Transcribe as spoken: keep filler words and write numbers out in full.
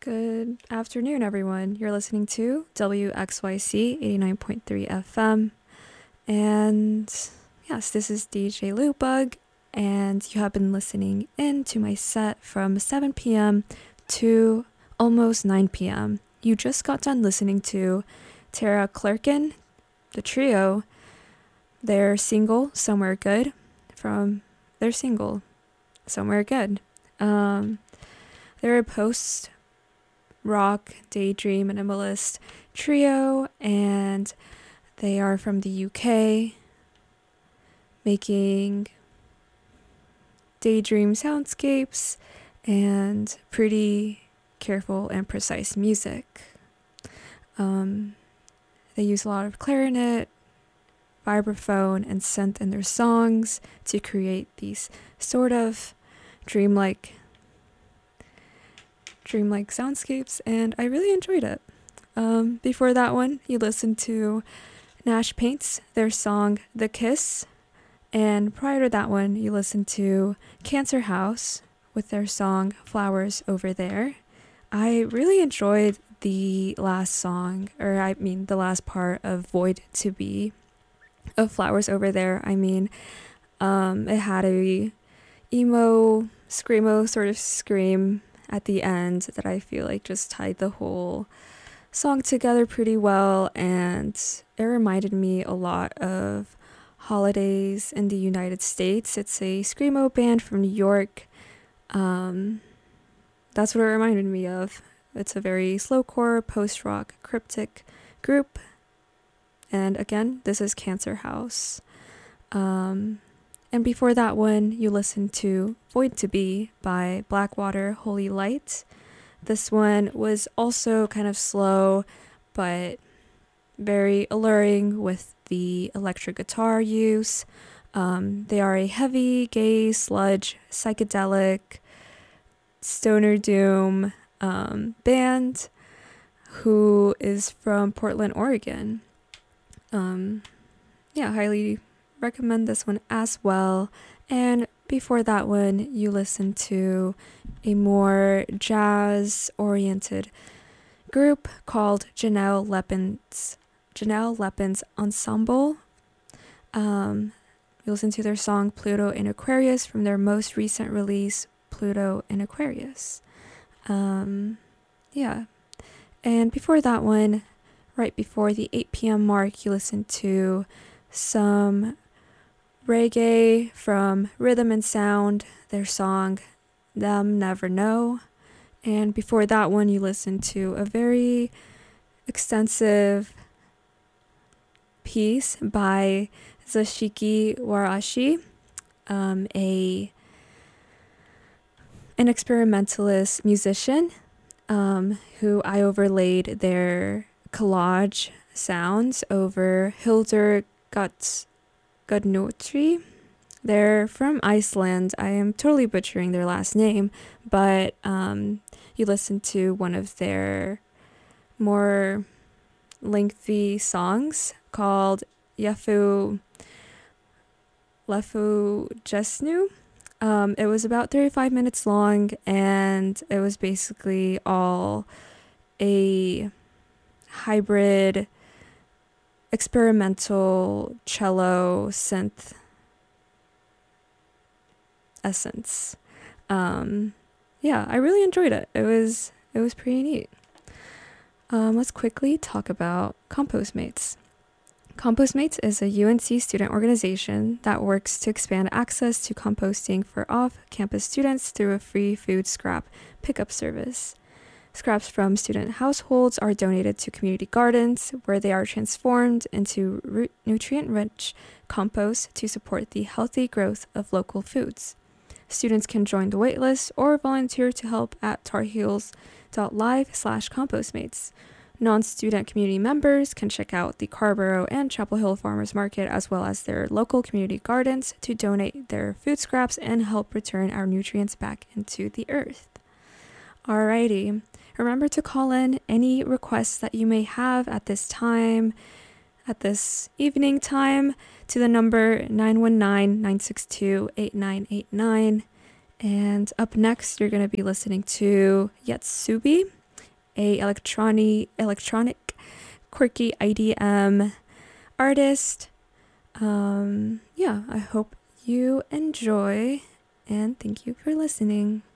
Good afternoon, everyone. You're listening to W X Y C eighty-nine point three F M. And yes, this is D J Lubug, and you have been listening in to my set from seven p.m. to almost nine p.m. You just got done listening to Tara Clerkin, the trio, their single, Somewhere Good, from their single, Somewhere Good. Um, they're a post rock, daydream, minimalist trio, and they are from the U K, making daydream soundscapes and pretty careful and precise music. Um, they use a lot of clarinet, vibraphone, and synth in their songs to create these sort of dreamlike dreamlike soundscapes, and I really enjoyed it. Um, before that one, you listened to Nash Paints, their song The Kiss, and prior to that one, you listened to Cancer House with their song Flowers Over There. I really enjoyed the last song, or I mean the last part of Void to Be of Flowers Over There. I mean, um, it had a emo, screamo sort of scream at the end that I feel like just tied the whole song together pretty well, and it reminded me a lot of Holidays in the United States. It's a screamo band from New York. Um, that's what it reminded me of. It's a very slowcore, post-rock, cryptic group, and again, this is Cancer House. Um, And before that one, you listened to Void to Be by Blackwater Holy Light. This one was also kind of slow, but very alluring with the electric guitar use. Um, they are a heavy, gay, sludge, psychedelic, stoner doom um, band who is from Portland, Oregon. Um, yeah, highly recommend this one as well. And before that one, you listened to a more jazz oriented group called Janelle Lepin's Janelle Lepin's Ensemble. Um, you listened to their song Pluto in Aquarius from their most recent release, Pluto in Aquarius. Um, yeah. And before that one, right before the eight p.m. mark, you listened to some reggae from Rhythm and Sound, their song Them Never Know. And before that one, you listened to a very extensive piece by Zashiki Warashi, um, a an experimentalist musician um, who I overlaid their collage sounds over Hildur Guts Gudnotri. They're from Iceland. I am totally butchering their last name, but um, you listen to one of their more lengthy songs called Yafu Lefu Jesnu. Um, it was about thirty-five minutes long, and it was basically all a hybrid experimental cello synth essence. Um, yeah, I really enjoyed it. It was it was pretty neat. Um, let's quickly talk about Compostmates. Compostmates is a U N C student organization that works to expand access to composting for off-campus students through a free food scrap pickup service. Scraps from student households are donated to community gardens, where they are transformed into root nutrient-rich compost to support the healthy growth of local foods. Students can join the waitlist or volunteer to help at tarheels.live slash compostmates. Non-student community members can check out the Carborough and Chapel Hill Farmers Market as well as their local community gardens to donate their food scraps and help return our nutrients back into the earth. Alrighty. Remember to call in any requests that you may have at this time, at this evening time, to the number nine one nine, nine six two, eight nine eight nine. And up next, you're going to be listening to Yetsubi a electronic, electronic, quirky I D M artist. Um, yeah, I hope you enjoy, and thank you for listening.